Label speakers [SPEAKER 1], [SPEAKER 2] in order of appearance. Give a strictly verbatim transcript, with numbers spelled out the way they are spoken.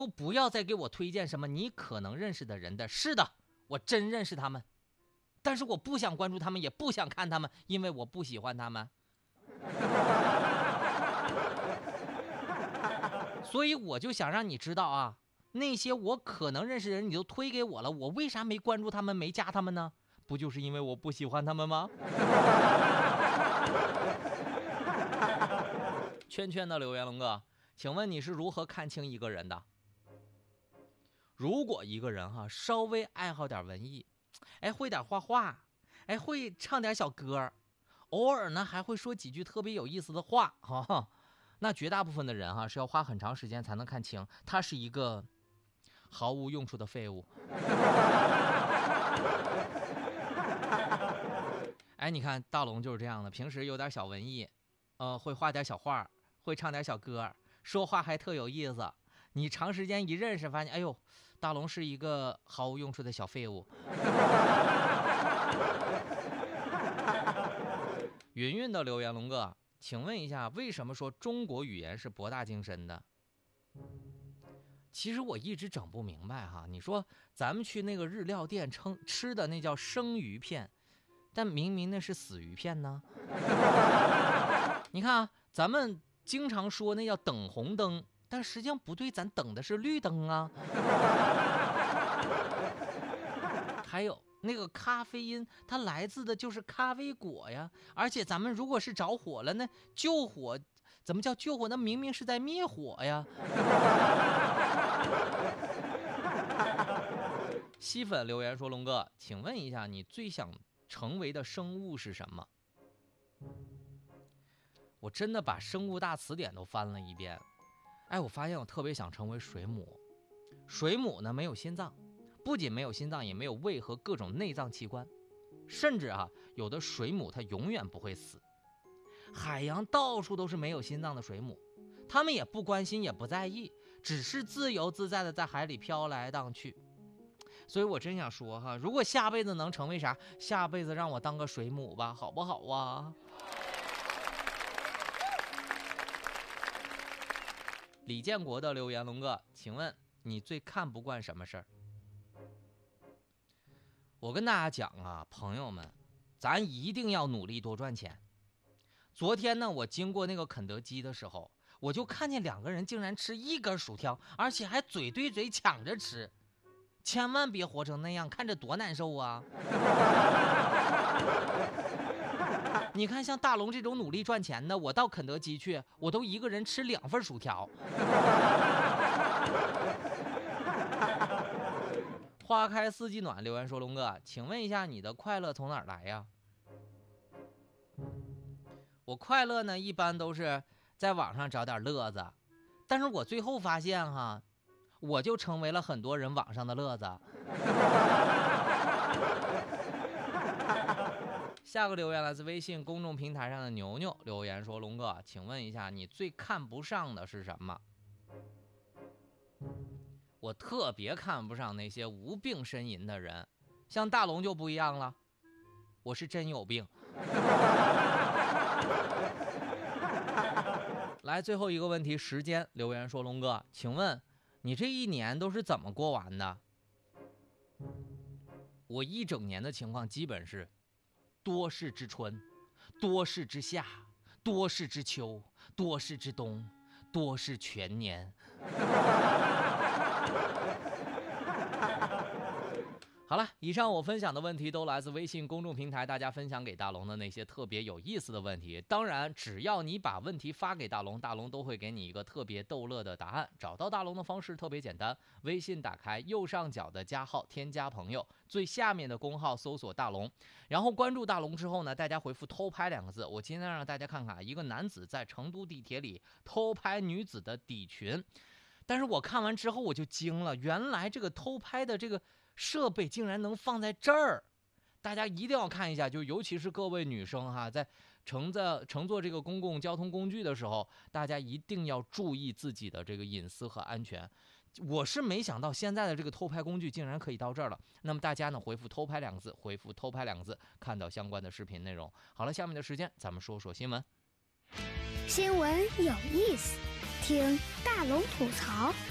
[SPEAKER 1] 不要再给我推荐什么你可能认识的人的。是的，我真认识他们，但是我不想关注他们，也不想看他们，因为我不喜欢他们。所以我就想让你知道啊，那些我可能认识的人你都推给我了，我为啥没关注他们，没加他们呢？不就是因为我不喜欢他们吗？圈圈的留言，龙哥，请问你是如何看清一个人的？如果一个人哈稍微爱好点文艺，哎，会点画画，哎，会唱点小歌，偶尔呢还会说几句特别有意思的话，哈哈，那绝大部分的人哈是要花很长时间才能看清他是一个毫无用处的废物。哎，你看大龙就是这样的，平时有点小文艺，呃，会画点小画，会唱点小歌，说话还特有意思。你长时间一认识，发现，哎呦，大龙是一个毫无用处的小废物。云云的留言，龙哥，请问一下，为什么说中国语言是博大精深的？其实我一直整不明白哈，你说咱们去那个日料店称吃的那叫生鱼片，但明明那是死鱼片呢。你看啊，咱们经常说那叫等红灯，但实际上不对，咱等的是绿灯啊。还有那个咖啡因，它来自的就是咖啡果呀，而且咱们如果是着火了，那救火怎么叫救火？那明明是在灭火呀。西粉留言说，龙哥，请问一下，你最想成为的生物是什么？我真的把生物大词典都翻了一遍，哎，我发现我特别想成为水母。水母呢没有心脏，不仅没有心脏，也没有胃和各种内脏器官，甚至啊，有的水母它永远不会死。海洋到处都是没有心脏的水母，它们也不关心，也不在意，只是自由自在的在海里飘来荡去。所以我真想说哈，如果下辈子能成为啥，下辈子让我当个水母吧，好不好啊？李建国的留言，龙哥，请问你最看不惯什么事儿？我跟大家讲啊，朋友们，咱一定要努力多赚钱。昨天呢，我经过那个肯德基的时候，我就看见两个人竟然吃一根薯条，而且还嘴对嘴抢着吃。千万别活成那样，看着多难受啊！你看像大龙这种努力赚钱的，我到肯德基去，我都一个人吃两份薯条。花开四季暖留言说，龙哥，请问一下你的快乐从哪儿来呀？我快乐呢一般都是在网上找点乐子，但是我最后发现哈，我就成为了很多人网上的乐子。下个留言来自微信公众平台上的牛牛留言说，龙哥，请问一下你最看不上的是什么？我特别看不上那些无病呻吟的人，像大龙就不一样了，我是真有病。来，最后一个问题，时间留言说，龙哥，请问你这一年都是怎么过完的？我一整年的情况基本是多事之春，多事之夏，多事之秋，多事之冬，多事全年。好了，以上我分享的问题都来自微信公众平台，大家分享给大龙的那些特别有意思的问题。当然，只要你把问题发给大龙，大龙都会给你一个特别逗乐的答案。找到大龙的方式特别简单，微信打开右上角的加号，添加朋友，最下面的公号搜索大龙，然后关注大龙之后呢，大家回复偷拍两个字。我今天让大家看看一个男子在成都地铁里偷拍女子的底裙，但是我看完之后我就惊了，原来这个偷拍的这个设备竟然能放在这儿，大家一定要看一下，就尤其是各位女生哈，在乘在乘坐这个公共交通工具的时候，大家一定要注意自己的这个隐私和安全。我是没想到现在的这个偷拍工具竟然可以到这儿了。那么大家呢，回复偷拍两个字，回复偷拍两个字，看到相关的视频内容。好了，下面的时间咱们说说新闻。
[SPEAKER 2] 新闻有意思，听大龙吐槽。